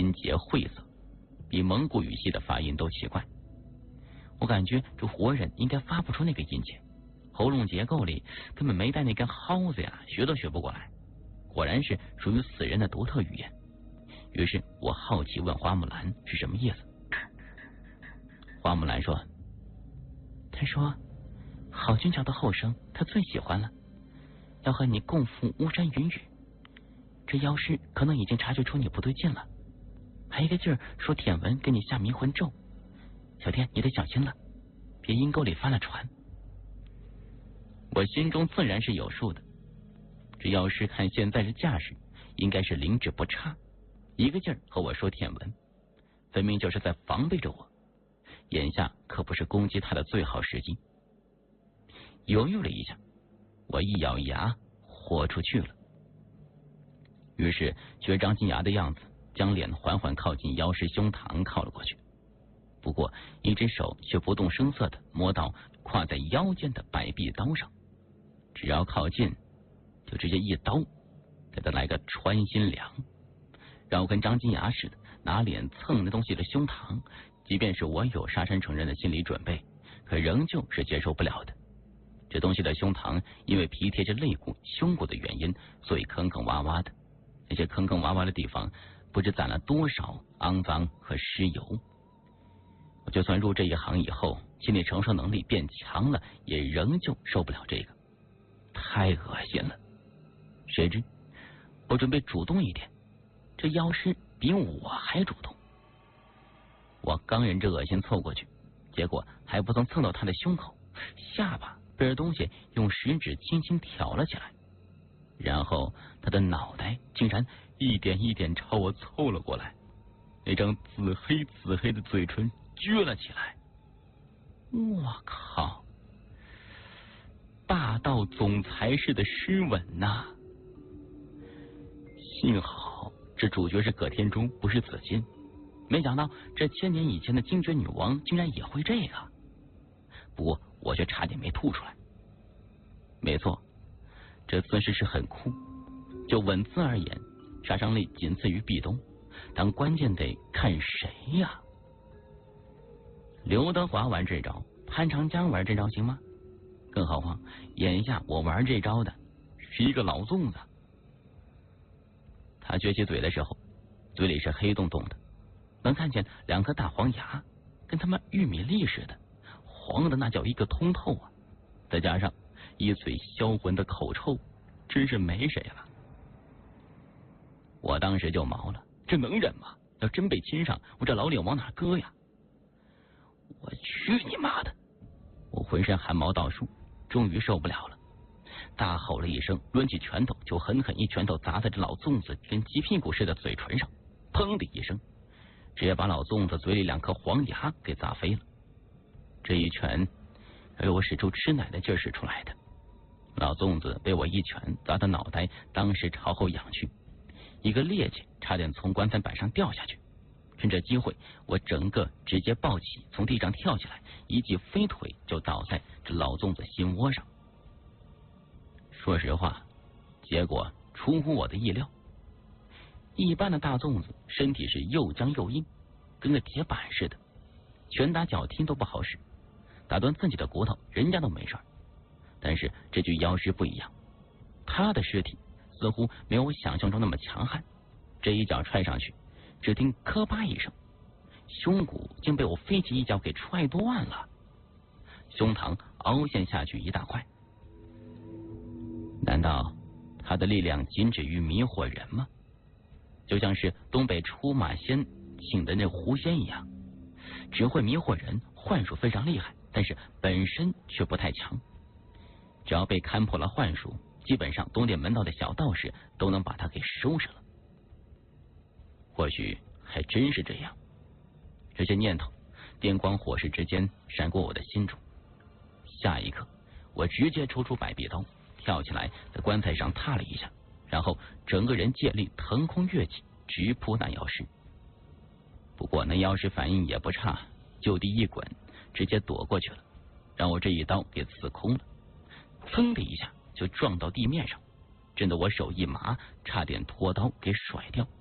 音节晦涩，比蒙古语系的发音都奇怪。我感觉这活人应该发不出那个音节，喉咙结构里根本没带那根蒿子呀，学都学不过来。果然是属于死人的独特语言。于是我好奇问花木兰是什么意思。花木兰说：“他说郝俊桥的后生他最喜欢了，要和你共赴巫山云雨。这妖师可能已经察觉出你不对劲了，还一个劲儿说舔文给你下迷魂咒。小天你得小心了，别阴沟里翻了船。”我心中自然是有数的，这妖师看现在这架势，应该是灵智不差，一个劲儿和我说舔文，分明就是在防备着我。眼下可不是攻击他的最好时机。犹豫了一下，我一咬牙豁出去了。于是学张金牙的样子，将脸缓缓靠近妖师胸膛靠了过去。不过一只手却不动声色地摸到挎在腰间的白璧刀上，只要靠近就直接一刀给他来个穿心凉，让我跟张金牙似的拿脸蹭那东西的胸膛。即便是我有杀身成仁的心理准备，可仍旧是接受不了的。这东西的胸膛因为皮贴着肋骨胸骨的原因，所以坑坑洼洼的，那些坑坑洼洼的地方不知攒了多少肮脏和尸油。我就算入这一行以后心理承受能力变强了，也仍旧受不了这个，太恶心了。谁知我准备主动一点，这妖师比我还主动。我刚忍着恶心凑过去，结果还不曾蹭到他的胸口，下巴被这东西用食指轻轻挑了起来，然后他的脑袋竟然一点一点朝我凑了过来，那张紫黑的嘴唇撅了起来。我靠，霸道总裁式的湿吻呐！幸好这主角是葛天中，不是紫金。没想到这1000年以前的精绝女王竟然也会这个，不过我却差点没吐出来。没错，这姿势是很酷，就吻姿而言，杀伤力仅次于壁咚，但关键得看谁呀。刘德华玩这招，潘长江玩这招行吗？更何况眼下我玩这招的是一个老粽子。他撅起嘴的时候，嘴里是黑洞洞的，能看见2颗大黄牙，跟他妈玉米粒似的，黄的那叫一个通透啊！再加上一嘴销魂的口臭，真是没谁了。我当时就毛了，这能忍吗？要真被亲上，我这老脸往哪搁呀？我去你妈的！我浑身汗毛倒竖，终于受不了了，大吼了一声，抡起拳头就狠狠一拳头砸在这老粽子跟鸡屁股似的嘴唇上，砰的一声，直接把老粽子嘴里2颗黄牙给砸飞了。这一拳是我使出吃奶的劲儿使出来的，老粽子被我一拳砸的脑袋当时朝后仰去，一个趔趄差点从棺材板上掉下去。趁这机会，我整个直接抱起，从地上跳起来，一记飞腿就倒在这老粽子心窝上。说实话，结果出乎我的意料。一般的大粽子身体是又僵又硬，跟个铁板似的，拳打脚踢都不好使，打断自己的骨头人家都没事。但是这具妖尸不一样，他的尸体似乎没有我想象中那么强悍，这一脚踹上去，只听磕巴一声，胸骨竟被我飞起一脚给踹断了，胸膛凹陷下去一大块。难道他的力量仅止于迷惑人吗？就像是东北出马仙请的那狐仙一样，只会迷惑人，幻术非常厉害，但是本身却不太强。只要被看破了幻术，基本上懂点门道的小道士都能把他给收拾了。或许还真是这样，这些念头电光火石之间闪过我的心中。下一刻，我直接抽出百臂刀，跳起来在棺材上踏了一下，然后整个人借力腾空跃起，直扑那妖尸。不过那妖尸反应也不差，就地一滚，直接躲过去了，让我这一刀给刺空了，噌的一下就撞到地面上，震得我手一麻，差点脱刀给甩掉。